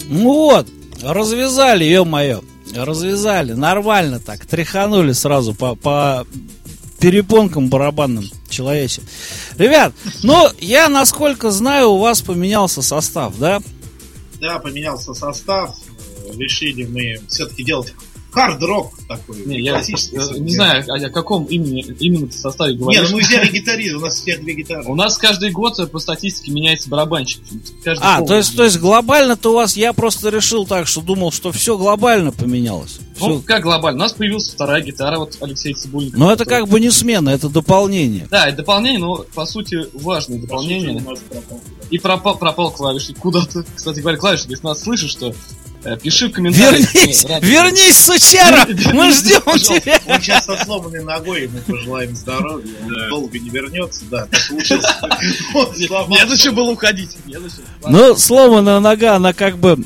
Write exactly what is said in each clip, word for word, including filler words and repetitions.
Ну вот, развязали, ё-моё. Развязали, нормально так. Тряханули сразу по, по перепонкам барабанным человече. Ребят, ну, я, насколько знаю, у вас поменялся состав, да? Да, поменялся состав. Решили мы все-таки делать хард-рок такой. Не, я не знаю, о каком имени, именно ты составе говоришь. Нет, мы взяли гитарист, у нас всех две гитары. У нас каждый год по статистике меняется барабанщик. Каждый а, то есть, то есть глобально-то у вас, я просто решил так, что думал, что все глобально поменялось. Ну, Всё... как глобально? У нас появилась вторая гитара, вот Алексей Цибульников. Но это как бы не смена, это дополнение. Да, это дополнение, но по сути важное дополнение. По сути, пропал. И пропал, пропал клавишник куда-то. Кстати говоря, клавишник, если нас слышишь, что пиши в комментариях. Вернись, вернись, сучара! Мы ждем тебя! Он сейчас со сломанной ногой, ему пожелаем здоровья. Он долго не вернется, да, так получился. Не зачем было уходить. Ну, сломанная нога, она как бы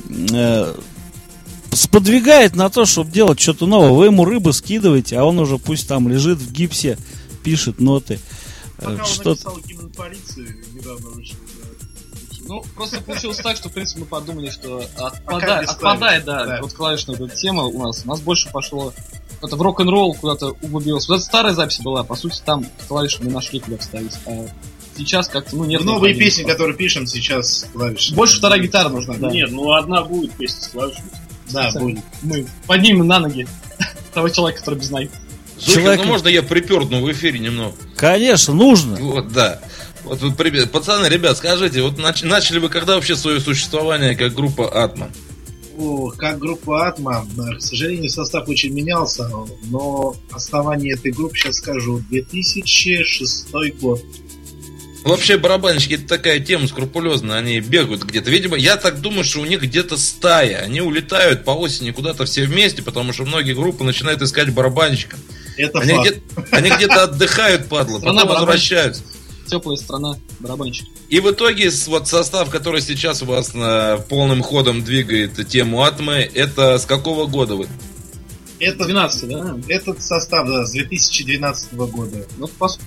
сподвигает на то, чтобы делать что-то новое. Вы ему рыбы скидываете, а он уже пусть там лежит в гипсе, пишет ноты. Пока он написал гимн полиции, недавно вышел. Ну, просто получилось так, что, в принципе, мы подумали, что отпадает, отпадает да, да, вот клавишная эта тема у нас. У нас больше пошло это в рок-н-ролл куда-то углубилось. Вот это старая запись была, по сути, там клавиши мы нашли, куда вставить. А сейчас как-то, ну, нет... Новые песни, которые пишем, сейчас клавиши. Больше вторая гитара нужна, да. Нет, ну одна будет песня с клавишами. Да, будет. Мы поднимем на ноги того человека, который без ноги. Зухер, Человек... ну можно я приперну в эфире немного? Конечно, нужно. Вот, да. Вот, вот, пацаны, ребят, скажите, вот нач- начали вы когда вообще свое существование как группа Атма? О, как группа Атма, к сожалению, состав очень менялся, но основание этой группы, сейчас скажу, две тысячи шестой год. Вообще барабанщики это такая тема скрупулезная, они бегают где-то. Видимо, я так думаю, что у них где-то стая. Они улетают по осени куда-то все вместе, потому что многие группы начинают искать барабанщика. Это они, факт. Где- они где-то отдыхают, падлы, потом возвращаются. Теплая страна барабанщик. И в итоге вот состав, который сейчас у вас на полным ходом двигает тему Атмы, это с какого года вы? Это двенадцатый, да? Этот состав, да, с две тысячи двенадцатого года. Ну, по сути.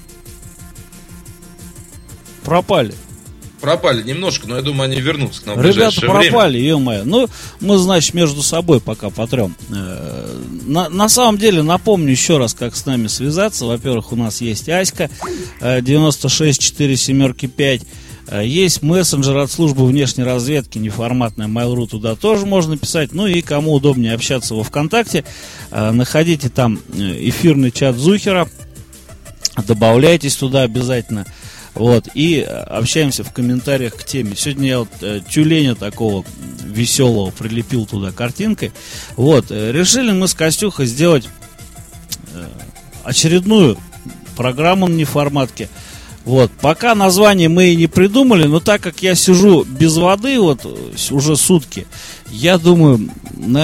Пропали. Пропали немножко, но я думаю, они вернутся к нам в Ребята ближайшее пропали, время. ё-моё. Ну, мы, значит, между собой пока потрем. На, на самом деле, напомню еще раз, как с нами связаться. Во-первых, у нас есть Аська девяносто шесть четыре семерки пять. Есть мессенджер от службы внешней разведки, неформатная Mail.ru, туда тоже можно писать. Ну и кому удобнее общаться во ВКонтакте, находите там эфирный чат Зухера, добавляйтесь туда обязательно. Вот, и общаемся в комментариях к теме. Сегодня я вот э, тюленя такого веселого прилепил туда картинкой. Вот, э, решили мы с Костюхой сделать э, очередную программу на неформатке. Вот, пока название мы и не придумали, но так как я сижу без воды вот уже сутки, я думаю,